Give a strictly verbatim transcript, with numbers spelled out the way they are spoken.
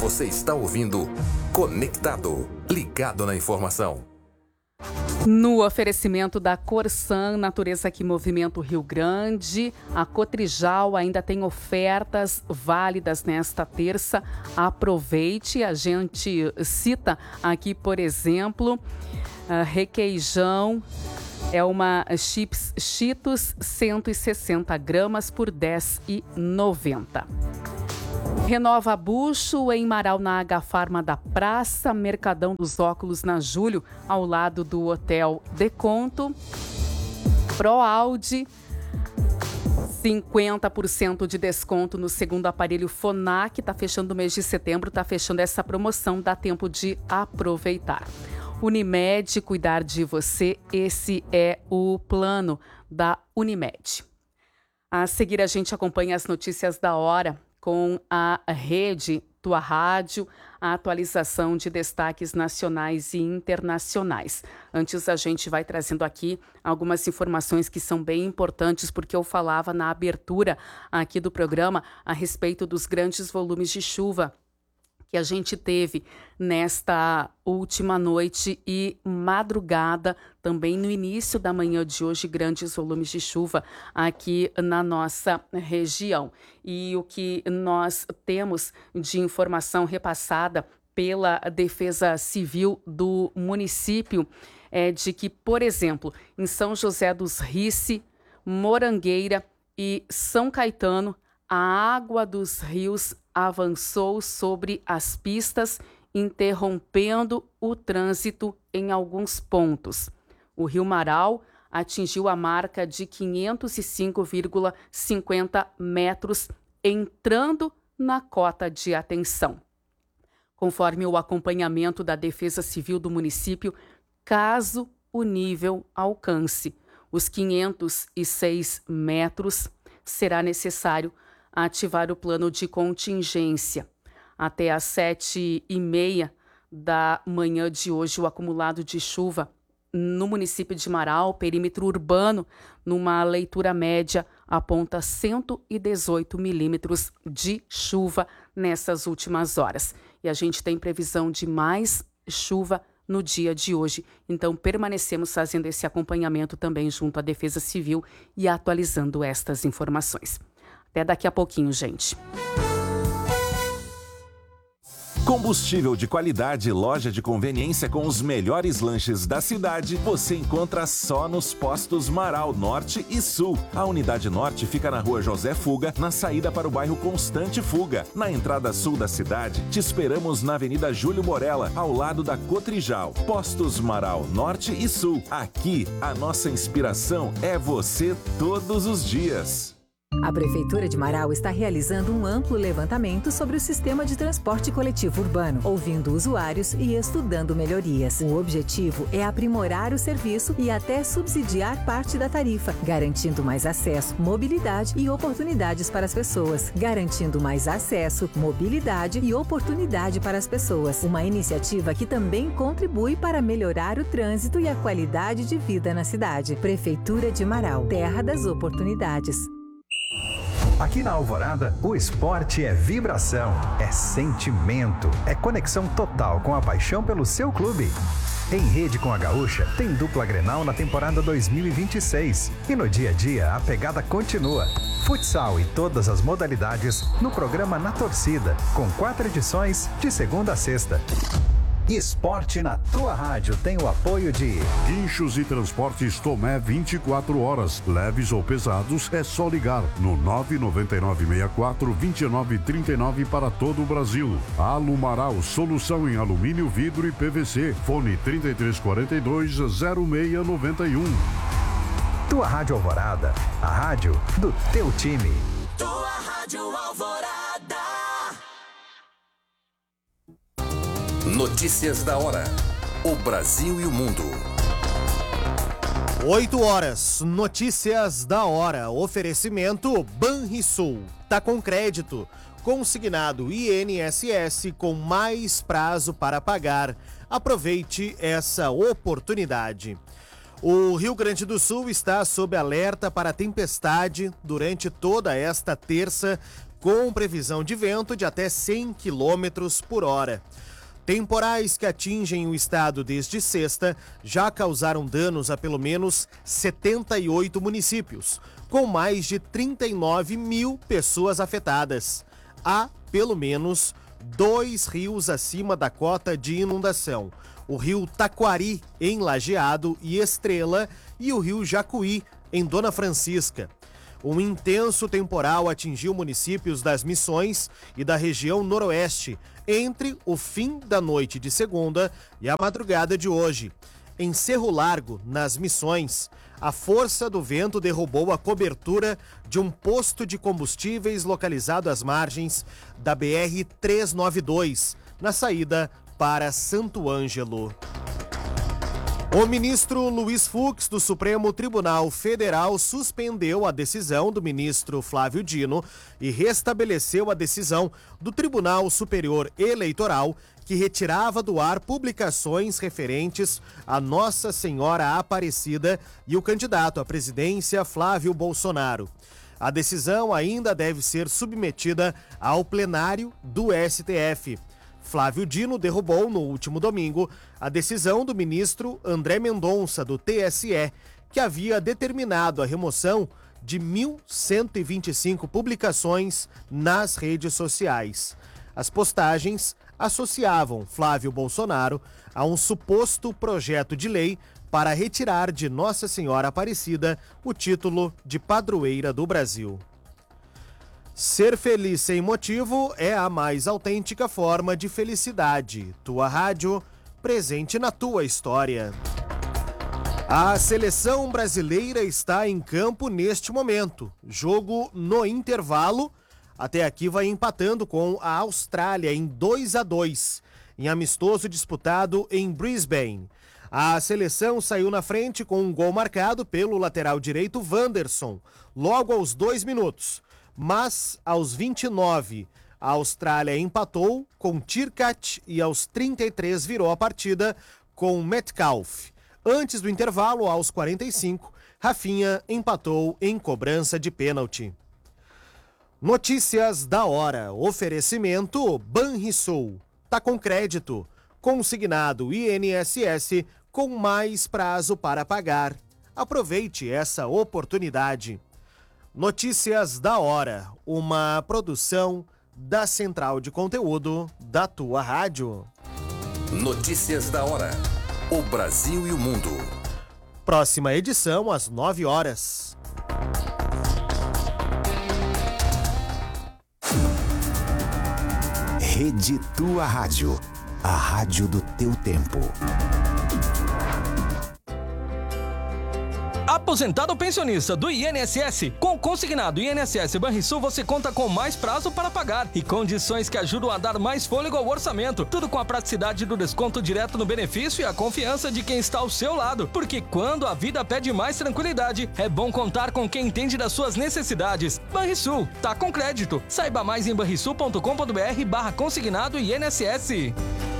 Você está ouvindo Conectado, ligado na informação. No oferecimento da Corsan, Natureza que Movimenta o Rio Grande, a Cotrijal ainda tem ofertas válidas nesta terça. Aproveite, a gente cita aqui, por exemplo, uh, requeijão. É uma chips Cheetos cento e sessenta gramas por dez reais e noventa centavos. Renova Bucho em Marau, na Agafarma da Praça, Mercadão dos Óculos na Júlio, ao lado do Hotel Deconto. Pro Audi, cinquenta por cento de desconto no segundo aparelho Fonac. Está fechando o mês de setembro, está fechando essa promoção, dá tempo de aproveitar. Unimed, cuidar de você, esse é o plano da Unimed. A seguir, a gente acompanha as notícias da hora com a rede Tua Rádio, a atualização de destaques nacionais e internacionais. Antes, a gente vai trazendo aqui algumas informações que são bem importantes, porque eu falava na abertura aqui do programa a respeito dos grandes volumes de chuva que a gente teve nesta última noite e madrugada, também no início da manhã de hoje, grandes volumes de chuva aqui na nossa região. E o que nós temos de informação repassada pela Defesa Civil do município é de que, por exemplo, em São José dos Rice, Morangueira e São Caetano, a água dos rios avançou sobre as pistas, interrompendo o trânsito em alguns pontos. O Rio Marau atingiu a marca de quinhentos e cinco vírgula cinquenta metros, entrando na cota de atenção. Conforme o acompanhamento da Defesa Civil do município, caso o nível alcance os quinhentos e seis metros, será necessário ativar o plano de contingência. Até às sete e meia da manhã de hoje, o acumulado de chuva no município de Marau, perímetro urbano, numa leitura média, aponta cento e dezoito milímetros de chuva nessas últimas horas. E a gente tem previsão de mais chuva no dia de hoje. Então, permanecemos fazendo esse acompanhamento também junto à Defesa Civil e atualizando estas informações. Até daqui a pouquinho, gente. Combustível de qualidade, loja de conveniência com os melhores lanches da cidade, você encontra só nos postos Marau Norte e Sul. A unidade norte fica na rua José Fuga, na saída para o bairro Constante Fuga. Na entrada sul da cidade, te esperamos na Avenida Júlio Morella, ao lado da Cotrijal. Postos Marau Norte e Sul. Aqui, a nossa inspiração é você todos os dias. A Prefeitura de Marau está realizando um amplo levantamento sobre o sistema de transporte coletivo urbano, ouvindo usuários e estudando melhorias. O objetivo é aprimorar o serviço e até subsidiar parte da tarifa, garantindo mais acesso, mobilidade e oportunidades para as pessoas. Garantindo mais acesso, mobilidade e oportunidade para as pessoas. Uma iniciativa que também contribui para melhorar o trânsito e a qualidade de vida na cidade. Prefeitura de Marau, terra das oportunidades. Aqui na Alvorada, o esporte é vibração, é sentimento, é conexão total com a paixão pelo seu clube. Em rede com a Gaúcha, tem dupla Grenal na temporada dois mil e vinte e seis. E no dia a dia, a pegada continua. Futsal e todas as modalidades no programa Na Torcida, com quatro edições de segunda a sexta. Esporte na Tua Rádio tem o apoio de Guinchos e Transportes Tomé vinte e quatro horas. Leves ou pesados, é só ligar no nove nove nove seis quatro dois nove três nove para todo o Brasil. Alumaral, solução em alumínio, vidro e P V C. Fone trinta e três quarenta e dois, zero seis noventa e um. Tua Rádio Alvorada, a rádio do teu time. Tua Rádio Alvorada. Notícias da hora. O Brasil e o mundo. oito horas. Notícias da hora. Oferecimento Banrisul. Tá com crédito. Consignado I N S S com mais prazo para pagar. Aproveite essa oportunidade. O Rio Grande do Sul está sob alerta para tempestade durante toda esta terça, com previsão de vento de até cem quilômetros por hora. Temporais que atingem o estado desde sexta já causaram danos a pelo menos setenta e oito municípios, com mais de trinta e nove mil pessoas afetadas. Há pelo menos dois rios acima da cota de inundação: o rio Taquari, em Lajeado e Estrela, e o rio Jacuí, em Dona Francisca. Um intenso temporal atingiu municípios das Missões e da região noroeste entre o fim da noite de segunda e a madrugada de hoje. Em Cerro Largo, nas Missões, a força do vento derrubou a cobertura de um posto de combustíveis localizado às margens da B R trezentos e noventa e dois, na saída para Santo Ângelo. O ministro Luiz Fux, do Supremo Tribunal Federal, suspendeu a decisão do ministro Flávio Dino e restabeleceu a decisão do Tribunal Superior Eleitoral, que retirava do ar publicações referentes a Nossa Senhora Aparecida e o candidato à presidência Flávio Bolsonaro. A decisão ainda deve ser submetida ao plenário do S T F. Flávio Dino derrubou no último domingo a decisão do ministro André Mendonça, do T S E, que havia determinado a remoção de mil cento e vinte e cinco publicações nas redes sociais. As postagens associavam Flávio Bolsonaro a um suposto projeto de lei para retirar de Nossa Senhora Aparecida o título de padroeira do Brasil. Ser feliz sem motivo é a mais autêntica forma de felicidade. Tua Rádio, presente na tua história. A seleção brasileira está em campo neste momento. Jogo no intervalo. Até aqui vai empatando com a Austrália em dois a dois, em amistoso disputado em Brisbane. A seleção saiu na frente com um gol marcado pelo lateral direito Wanderson, logo aos dois minutos. Mas, aos vinte e nove, a Austrália empatou com Tirkat e aos trinta e três virou a partida com Metcalf. Antes do intervalo, aos quarenta e cinco, Rafinha empatou em cobrança de pênalti. Notícias da hora. Oferecimento Banrisul. Tá com crédito. Consignado I N S S com mais prazo para pagar. Aproveite essa oportunidade. Notícias da hora, uma produção da Central de Conteúdo da Tua Rádio. Notícias da hora, o Brasil e o mundo. Próxima edição às nove horas. Rede Tua Rádio, a rádio do teu tempo. Aposentado ou pensionista do I N S S, com o consignado I N S S Banrisul você conta com mais prazo para pagar e condições que ajudam a dar mais fôlego ao orçamento. Tudo com a praticidade do desconto direto no benefício e a confiança de quem está ao seu lado. Porque quando a vida pede mais tranquilidade, é bom contar com quem entende das suas necessidades. Banrisul, tá com crédito. Saiba mais em banrisul ponto com ponto br barra consignado I N S S.